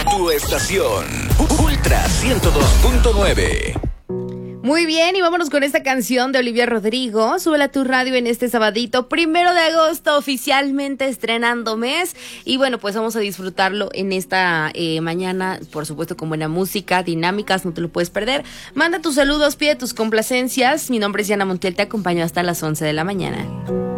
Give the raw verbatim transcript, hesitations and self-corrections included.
Tu estación, Ultra ciento dos punto nueve. Muy bien, y vámonos con esta canción de Olivia Rodrigo. Súbela a tu radio en este sabadito, primero de agosto, oficialmente estrenando mes. Y bueno, pues vamos a disfrutarlo en esta eh, mañana, por supuesto con buena música, dinámicas, no te lo puedes perder. Manda tus saludos, pide tus complacencias. Mi nombre es Diana Montiel, te acompaño hasta las once de la mañana.